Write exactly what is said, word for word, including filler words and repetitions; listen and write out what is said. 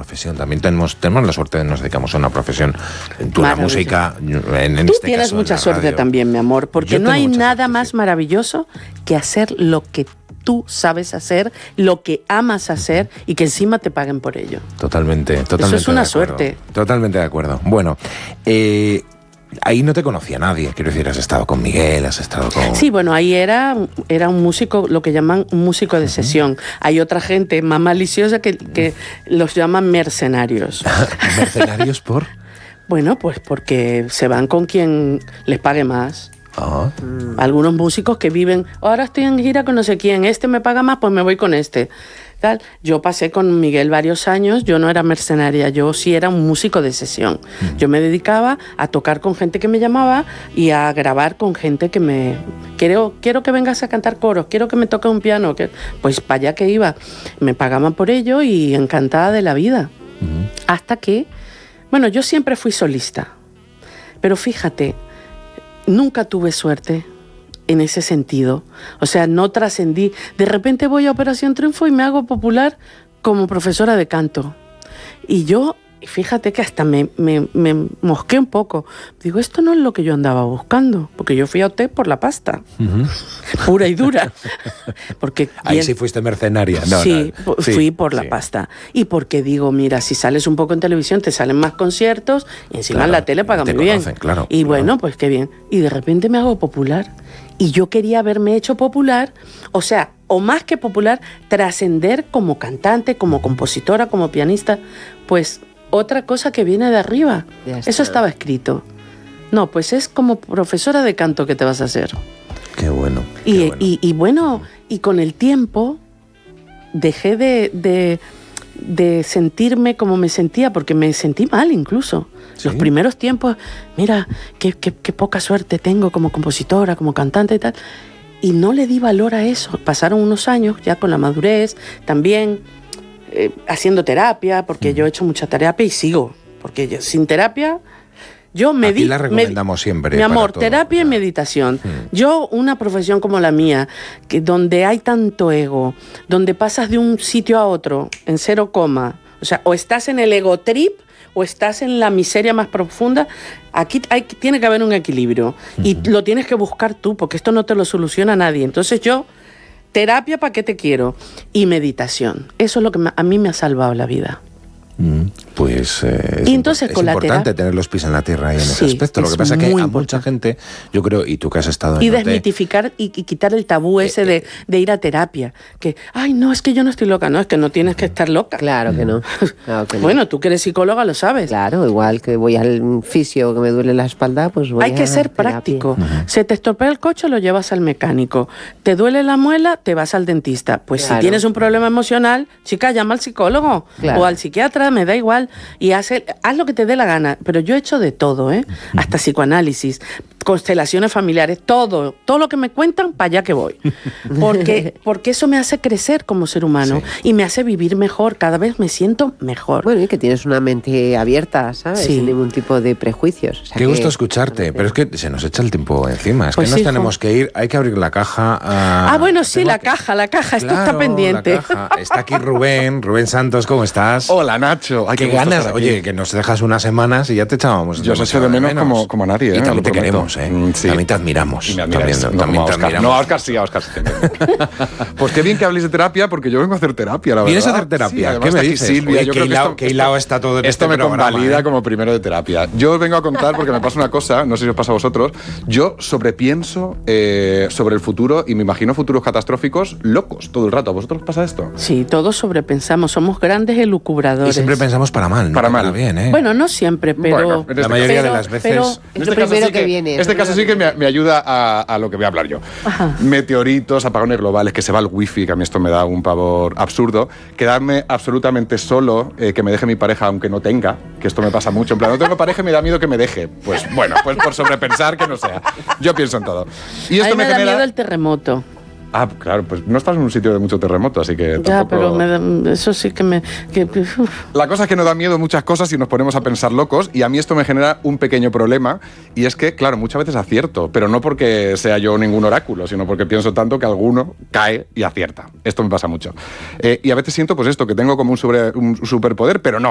profesión. También tenemos, tenemos la suerte de nos dedicamos a una profesión. Tú la música, en, en Tú este tienes caso, mucha suerte radio. también, mi amor, porque Yo no hay nada suerte, más sí. maravilloso que hacer lo que tú sabes hacer, lo que amas hacer y que encima te paguen por ello. Totalmente, totalmente. Eso es una de acuerdo. suerte. Totalmente de acuerdo. Bueno, eh, ahí no te conocía nadie. Quiero decir, has estado con Miguel, has estado con... Sí, bueno, ahí era, era un músico, lo que llaman un músico de sesión. Hay otra gente más maliciosa que, que los llaman mercenarios. ¿Mercenarios por? Bueno, pues porque se van con quien les pague más. Ah. Mm. Algunos músicos que viven, ahora estoy en gira con no sé quién, este me paga más, pues me voy con este. Tal. Yo pasé con Miguel varios años, yo no era mercenaria, yo sí era un músico de sesión. Mm. Yo me dedicaba a tocar con gente que me llamaba y a grabar con gente que me... Quiero, quiero que vengas a cantar coros, quiero que me toque un piano. Que... Pues para allá que iba. Me pagaban por ello y encantada de la vida. Mm. Hasta que... Bueno, yo siempre fui solista, pero fíjate... Nunca tuve suerte en ese sentido. O sea, no trascendí. De repente voy a Operación Triunfo y me hago popular como profesora de canto. Y yo, fíjate que hasta me, me, me mosqué un poco. Digo, esto no es lo que yo andaba buscando. Porque yo fui a O T por la pasta. Uh-huh. Pura y dura. Porque ahí bien, sí fuiste mercenaria. No, sí, no. fui sí, por la sí. pasta. Y porque digo, mira, si sales un poco en televisión, te salen más conciertos. Y encima claro, en la tele pagan muy bien. Conocen, claro, y claro. bueno, pues qué bien. Y de repente me hago popular. Y yo quería haberme hecho popular, o sea, o más que popular, trascender como cantante, como compositora, como pianista. Pues otra cosa que viene de arriba. Eso estaba escrito. No, pues es como profesora de canto que te vas a hacer. Qué bueno. Qué y, bueno. Y, y bueno, y con el tiempo dejé de, de, de sentirme como me sentía, porque me sentí mal incluso. ¿Sí? Los primeros tiempos, mira, qué, qué, qué poca suerte tengo como compositora, como cantante y tal. Y no le di valor a eso. Pasaron unos años ya con la madurez, también eh, haciendo terapia, porque mm. yo he hecho mucha terapia y sigo. Porque yo, sin terapia... Yo me Aquí di, la recomendamos me, siempre. Mi amor, todo, terapia claro. y meditación. Hmm. Yo, una profesión como la mía, que donde hay tanto ego, donde pasas de un sitio a otro en cero coma, o sea, o estás en el ego trip o estás en la miseria más profunda, aquí hay, tiene que haber un equilibrio. Hmm. Y lo tienes que buscar tú, porque esto no te lo soluciona nadie. Entonces yo, terapia, ¿para qué te quiero? Y meditación. Eso es lo que me, a mí me ha salvado la vida. Mm, pues eh, es, y entonces, es con importante la tener los pies en la tierra ahí en sí, ese aspecto. Lo que pasa es que a importante. mucha gente, yo creo, y tú que has estado en y O T, desmitificar y, y quitar el tabú ese eh, de, de ir a terapia. Que, ay, no, es que yo no estoy loca. No, es que no tienes que estar loca. Claro que no. Claro que no. Bueno, tú que eres psicóloga lo sabes. Claro, igual que voy al fisio que me duele la espalda, pues voy Hay a que ser terapia. práctico. Uh-huh. Se te estropea el coche, lo llevas al mecánico. Te duele la muela, te vas al dentista. Pues Claro. si tienes un problema emocional, chica, llama al psicólogo Claro. o al psiquiatra, me da igual. Y haz, el, haz lo que te dé la gana. Pero yo he hecho de todo, ¿eh? Uh-huh. Hasta psicoanálisis, constelaciones familiares, todo. Todo lo que me cuentan, para allá que voy. Porque, porque eso me hace crecer como ser humano sí. y me hace vivir mejor. Cada vez me siento mejor. Bueno, y que tienes una mente abierta, ¿sabes? Sí. Sin ningún tipo de prejuicios. O sea Qué que... gusto escucharte, pero es que se nos echa el tiempo encima. Es Pues que nos hijo. tenemos que ir, hay que abrir la caja. A... Ah, bueno, sí, Tengo la que... caja, la caja, esto claro, está pendiente. La caja. Está aquí Rubén, Rubén Santos, ¿cómo estás? Hola, Nacho. Ay, qué qué ganas, estar aquí. oye, que nos dejas unas semanas y ya te echábamos. Yo os echo de menos, menos. Como, como nadie, ¿eh? Y también Lo te prometo. queremos, ¿eh? Mm, sí. También te admiramos. Y me admiráis. También, no, también no, te Oscar, admiramos. no, a Oscar sí, a Oscar sí. Pues qué bien que habléis de terapia, porque yo vengo a hacer terapia, la verdad. ¿Vienes a hacer terapia? Sí, ¿Qué me aquí dices? Silvia, Oye, yo qué creo que hilao, esto, qué hilao está todo en esto este me programa, convalida ¿eh? como primero de terapia. Yo os vengo a contar, porque me pasa una cosa, no sé si os pasa a vosotros, yo sobrepienso eh, sobre el futuro y me imagino futuros catastróficos locos todo el rato. ¿A vosotros os pasa esto? Sí, todos sobrepensamos, somos grandes elucubradores. Y siempre pensamos para mal, ¿no? Para mal. Para bien, ¿eh? Bueno, no siempre, pero... Bueno, en la este mayoría caso, de las veces... pero- Es En lo este caso primero sí que, que viene. Este caso sí que me, me ayuda a, a lo que voy a hablar yo. Ajá. Meteoritos, apagones globales, que se va el wifi, que a mí esto me da un pavor absurdo. Quedarme absolutamente solo, eh, que me deje mi pareja aunque no tenga, que esto me pasa mucho. En plan, no tengo pareja y me da miedo que me deje. Pues bueno, pues por sobrepensar que no sea. Yo pienso en todo. Y a esto mí me, me da genera... miedo el terremoto. Ah, claro, pues no estás en un sitio de mucho terremoto, así que Ya, tampoco... pero me da- eso sí que me... Que, uf. La cosa es que nos da miedo muchas cosas y nos ponemos a pensar locos, y a mí esto me genera un pequeño problema, y es que, claro, muchas veces acierto, pero no porque sea yo ningún oráculo, sino porque pienso tanto que alguno cae y acierta. Esto me pasa mucho. Eh, y a veces siento pues esto, que tengo como un, sobre, un superpoder, pero no,